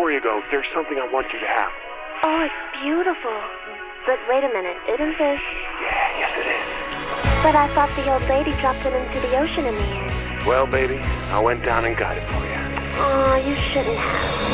before you go, there's something I want you to have. Oh, it's beautiful. But wait a minute, isn't this... Yeah, yes it is. But I thought the old lady dropped it into the ocean in the end. Well, baby, I went down and got it for you. Oh, you shouldn't have.